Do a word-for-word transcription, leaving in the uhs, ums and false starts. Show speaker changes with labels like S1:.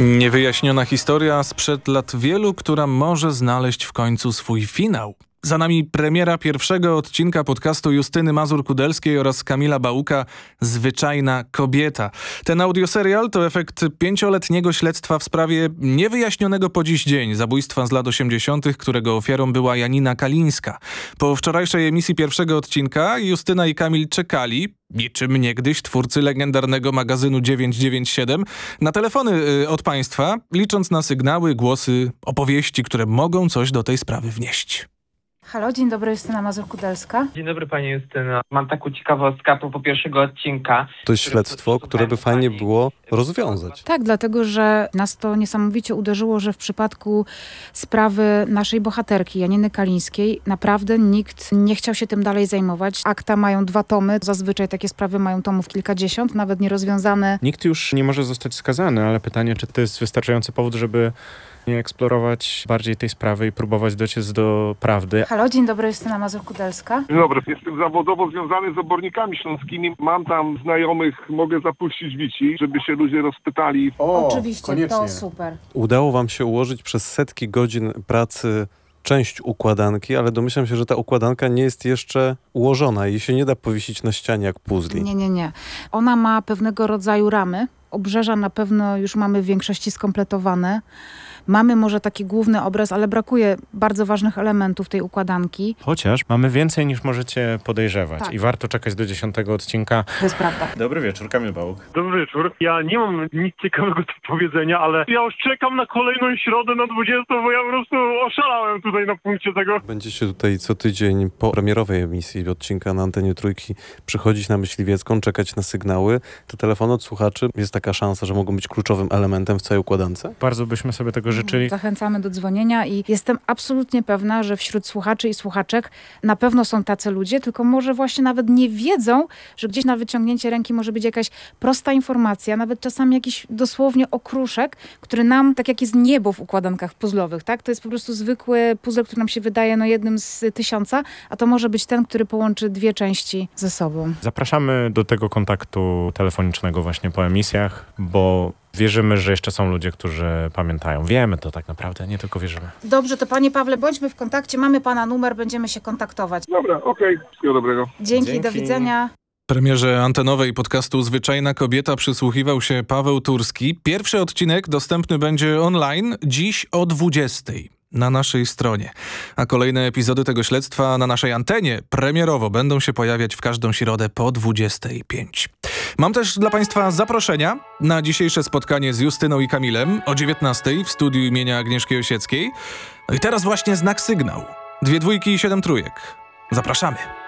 S1: Niewyjaśniona historia sprzed lat wielu, która może znaleźć w końcu swój finał. Za nami premiera pierwszego odcinka podcastu Justyny Mazur-Kudelskiej oraz Kamila Bałuka „Zwyczajna kobieta”. Ten audioserial to efekt pięcioletniego śledztwa w sprawie niewyjaśnionego po dziś dzień zabójstwa z lat osiemdziesiątych, którego ofiarą była Janina Kalińska. Po wczorajszej emisji pierwszego odcinka Justyna i Kamil czekali, niczym niegdyś twórcy legendarnego magazynu dziewięćset dziewięćdziesiąt siedem, na telefony y, od państwa, licząc na sygnały, głosy, opowieści, które mogą coś do tej sprawy wnieść.
S2: Halo, dzień dobry, Justyna Mazur-Kudelska.
S3: Dzień dobry pani Justyna. Mam taką ciekawostkę a propos pierwszego odcinka.
S4: To jest śledztwo, które by fajnie było rozwiązać.
S2: Tak, dlatego że nas to niesamowicie uderzyło, że w przypadku sprawy naszej bohaterki, Janiny Kalińskiej, naprawdę nikt nie chciał się tym dalej zajmować. Akta mają dwa tomy, zazwyczaj takie sprawy mają tomów kilkadziesiąt, nawet nierozwiązane.
S5: Nikt już nie może zostać skazany, ale pytanie, czy to jest wystarczający powód, żeby nie eksplorować bardziej tej sprawy i próbować dociec do prawdy.
S2: Halo, dzień dobry, Justyna Mazur-Kudelska.
S6: Dzień dobry, jestem zawodowo związany z obornikami śląskimi. Mam tam znajomych, mogę zapuścić wici, żeby się ludzie rozpytali.
S2: O, oczywiście, koniecznie. To super.
S4: Udało wam się ułożyć przez setki godzin pracy część układanki, ale domyślam się, że ta układanka nie jest jeszcze ułożona i się nie da powiesić na ścianie jak puzli.
S2: Nie, nie, nie. Ona ma pewnego rodzaju ramy. Obrzeża na pewno już mamy w większości skompletowane. Mamy może taki główny obraz, ale brakuje bardzo ważnych elementów tej układanki.
S5: Chociaż mamy więcej niż możecie podejrzewać
S2: Tak.
S5: i warto czekać do dziesiątego odcinka.
S2: To jest prawda.
S5: Dobry wieczór, Kamil Bałuk.
S7: Dobry wieczór. Ja nie mam nic ciekawego do powiedzenia, ale ja już czekam na kolejną środę na dwudziestą, bo ja po prostu oszalałem tutaj na punkcie tego.
S4: Będziecie tutaj co tydzień po premierowej emisji odcinka na antenie Trójki przychodzić na Myśliwiecką, czekać na sygnały. Te telefony od słuchaczy, jest taka szansa, że mogą być kluczowym elementem w całej układance?
S5: Bardzo byśmy sobie tego życzyli.
S2: Zachęcamy do dzwonienia i jestem absolutnie pewna, że wśród słuchaczy i słuchaczek na pewno są tacy ludzie, tylko może właśnie nawet nie wiedzą, że gdzieś na wyciągnięcie ręki może być jakaś prosta informacja, nawet czasami jakiś dosłownie okruszek, który nam, tak jak jest niebo w układankach puzzlowych, tak? To jest po prostu zwykły puzzle, który nam się wydaje no jednym z tysiąca, a to może być ten, który połączy dwie części ze sobą.
S5: Zapraszamy do tego kontaktu telefonicznego właśnie po emisjach, bo wierzymy, że jeszcze są ludzie, którzy pamiętają. Wiemy to tak naprawdę, nie tylko wierzymy.
S2: Dobrze, to panie Pawle, bądźmy w kontakcie. Mamy pana numer, będziemy się kontaktować.
S6: Dobra, okej, okay. Wszystkiego dobrego.
S2: Dzięki,
S5: Dzięki.
S2: do widzenia.
S1: Premierze antenowej podcastu „Zwyczajna kobieta” przysłuchiwał się Paweł Turski. Pierwszy odcinek dostępny będzie online dziś o dwudziestej na naszej stronie. A kolejne epizody tego śledztwa na naszej antenie premierowo będą się pojawiać w każdą środę po dwudziestej pięć. Mam też dla państwa zaproszenia na dzisiejsze spotkanie z Justyną i Kamilem o dziewiętnastej w studiu imienia Agnieszki Osieckiej. No i teraz właśnie znak sygnał. Dwie dwójki i siedem trójek. Zapraszamy.